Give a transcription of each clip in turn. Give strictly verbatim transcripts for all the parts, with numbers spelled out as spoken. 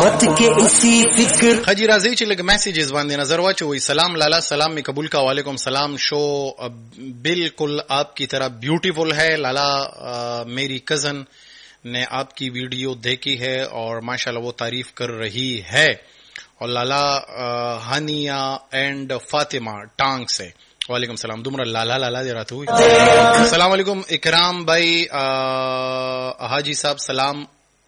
خجی راځي چې لګ میسیجز باندې نظر واچوي. سلام لالا, سلام میں قبول کا, وعلیکم سلام. شو بالکل آپ کی طرح بیوٹیفل ہے لالا. میری کزن نے آپ کی ویڈیو دیکھی ہے اور ماشاءاللہ وہ تعریف کر رہی ہے. اور لالا ہانیہ اینڈ فاطمہ ٹانگ سے, وعلیکم السلام. دومره لالا لالا دې راته وي. السلام علیکم اکرام بھائی. حاجی صاحب سلام.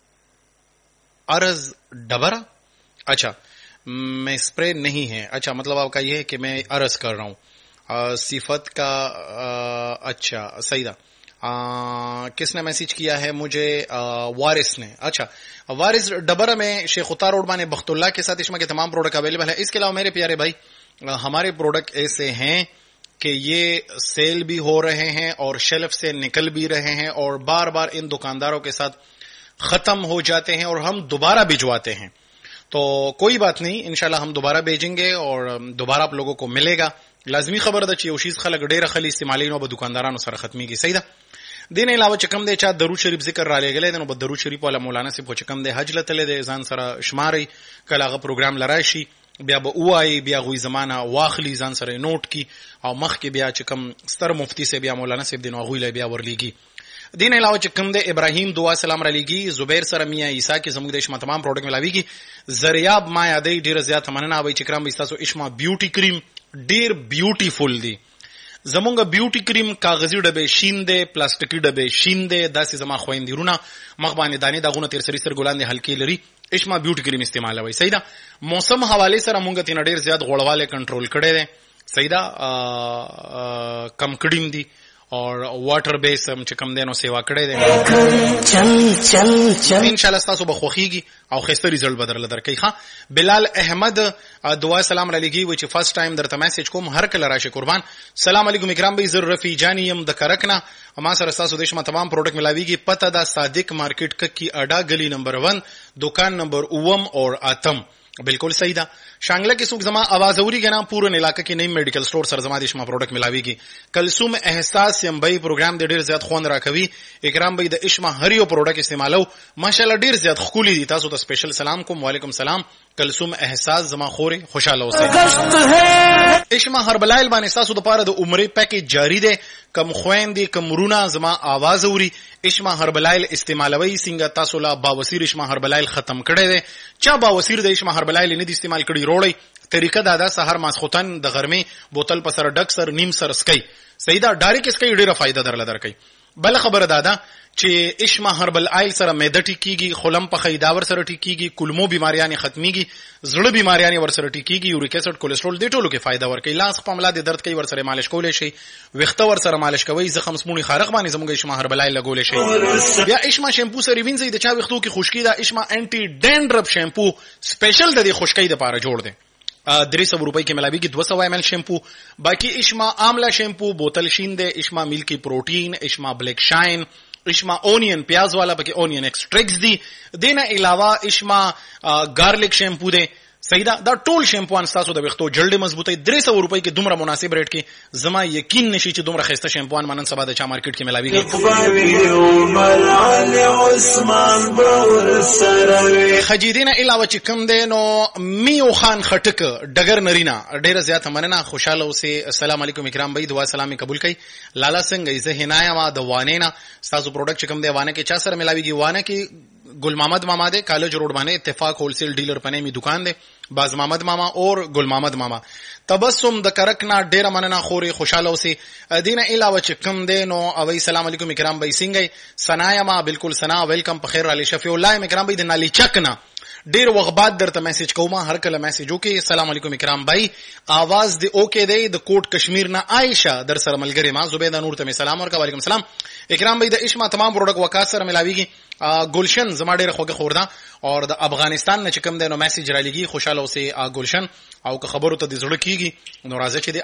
عرض ڈبرا, اچھا میں اسپرے نہیں ہے, اچھا مطلب آپ کا یہ ہے کہ میں عرض کر رہا ہوں. صفت کا اچھا صحیح تھا. کس نے میسج کیا ہے مجھے؟ وارث نے. اچھا وارث ڈبرا میں شیخ اتار روڈ بانے بخت اللہ کے ساتھ اشما کے تمام پروڈکٹ اویلیبل ہے. اس کے علاوہ میرے پیارے بھائی ہمارے پروڈکٹ ایسے ہیں کہ یہ سیل بھی ہو رہے ہیں اور شیلف سے نکل بھی رہے ہیں اور بار بار ان دکانداروں کے ساتھ ختم ہو جاتے ہیں اور ہم دوبارہ بھجواتے ہیں. تو کوئی بات نہیں, انشاءاللہ ہم دوبارہ بھیجیں گے اور دوبارہ آپ لوگوں کو ملے گا. لازمی خبر ده چې یو شیز خلک ډېر خلی استعمالینو به دکاندارانو سره ختميږي. صحیح ده. دین علاوه چې کوم دی چا درود شریف ذکر را لګلې نو به درود شریف ولا مولانا صاحب چې کوم دی حج لته دی ځان سره شماري کله هغه پروګرام لراشي بیا به وای بیا غوي زمانہ واخلی ځان سره نوٹ کی او مخ کې بیا چې کوم ستر مفتی سے بیا مولانا صاحب دین غوي له بیا ورلیږي. دین علاوه چې کوم دی ابراهیم دعا سلام را لګي, زبیر سره میا عیسی کې زموږ د اشما تمام پروډکټ ملاويږي. زریاب ما یادې ډیر زیات مننه وای چې کرام تاسو اشما بیوټي کریم ډیر بیوټیفل دی. زمونږ بیوټي کریم کاغذي ډبه شین دی, پلاستیکي ډبه شین دی. داسې زما خويندیرونه مخ باندې دانه دغونه تیر سری سر ګلان دي هلکی لري. اشما بیوټي کریم استعمالوي. صحیح ده. موسم حواله سره مونږ تین ډیر زیات غوړواله کنټرول کړي دي. صحیح ده. کم کډیم دي اور واټر بیس هم چې کم دینو سیوا کړي دي. چل چل چل ان شاء الله تاسو به خوخيږي او خسته ریزلټ بدل درکې. ښا بلال احمد دعا سلام علیکم و چې فرست ټایم درته میسج کوم هر کله راشه قربان. سلام علیکم اکرام بھائی, زر رفی جانی يم د کرکنا ما سره تاسو دیش ما تمام پروډکټ ملاويږي. پته دا صادق مارکیټ ککی اډا گلی نمبر ون دکان نمبر اوم اور اتم. بالکل صحیح ده. شانګله کې څوک زما आवाज اوري کنه پورن علاقې کې نیم میډیکل سٹور سره زما د شما پروډکټ ملاويږي. کلثوم احساس یم بھائی پروګرام د ډیر زیات خوند راکوي. اکرام بھائی د اشما هر یو پروډکټ استعمالو ماشاءالله ډیر زیات خولي دي. تاسو ته سپیشل سلام کوم. وعلیکم سلام. کلثوم احساس زما خوري خوشاله اوسئ. اشما هربلایل باندې تاسو د پاره د عمره پیکیج جاری ده. کم خويندې کم رونه زما आवाज اوري اشما هربلایل استعمالوي. څنګه تاسو لا باوسیر اشما هربلایل ختم کړي دي. چا باوسیر د اشما هربلایل نه دي استعمال کړي روړی طریقه دا ده سحر ماسختن د غرمه بوتل په سر ډک سر نیم سر سکي. صحیح ده. ډایرک اسکي ډیره فائدہ درل درکې. بل خبره دا ده چې اشما هربل آیل سره معده ټیکيږي, خلم په خیداور سره ټیکيږي, کلمو بیماریاں ختميږي, زړه بیماریاں ور سره ټیکيږي, یوریک اسید کولیسټرول دې ټولو کې فائدہ ورکوي. لاس په عمله د درد کوي ور سره مالش کولای شي, وخته ور سره مالش کوي, زخم سمونی خارق باندې زموږ اشما هربل آیل لګولای شي. بیا اشما شیمپو سره وینځي د چا وختو کې خشکی دا اشما انټي ډینډرف شیمپو سپیشل د خشکی لپاره جوړ دی. درې سو روپۍ کې ملاويږي. دو سو ایم ایل شیمپو. باقی اشما آملا شیمپو بوتل شین دی. اشما ملکی پروٹین, اشما بلیک شاین, اشما اونین پیاز والا پکې اونین ایکسټریکټس دي. دینه علاوه اشما گارلک شیمپو دی. صحیح ده. دا ټول شیمپوان تاسو د وختو جلد مضبوطی درې سو روپۍ کې دومره مناسب ریټ کې زما یقین نشي چې دومره خسته شیمپوان منن سبا د چا مارکیټ کې ملاويږي. خجیدینه علاوه چې کم دینو میو خان خټک ډګر نرینا ډیره زیات مننه. خوشاله اوسئ. السلام علیکم اکرام بھائی, دعا سلامي قبول کړئ. لالا څنګه زه هنایا ما د وانینا تاسو پروډکټ چې کم دی وانه کې چا سره ملاويږي؟ وانه کې گل محمد ماما دے کالج روڈ باندې اتفاق ہول سیل ڈیلر پنے می دکان دے. باز محمد ماما اور گل محمد ماما. تبسم د کرکنا ډیره مننه خوري خوشاله اوسئ. دینه علاوه چې کم دی نو اوی سلام علیکم اکرام بھائی څنګه سنایا ما بالکل سنا ویلکم په خیر علی شفیع الله اکرام بھائی د نالی چکنا ډیر وخت بعد درته میسج کوم. هر کله میسج وکي. السلام علیکم اکرام بھائی आवाज دی اوکے دی د کوټ کشمیر نه عائشہ در سره ملګری ما زبیده نور ته سلام ورکا. وعلیکم السلام اکرام بھائی د اشما تمام پروډکټ وکا سره ملاويږي. گلشن زما ډیره خوګه خوردا اور د افغانستان نه چې کوم دی نو میسج را لګي. خوشاله اوسئ گلشن او که خبرو ته د زړه کیږي نو راځي چې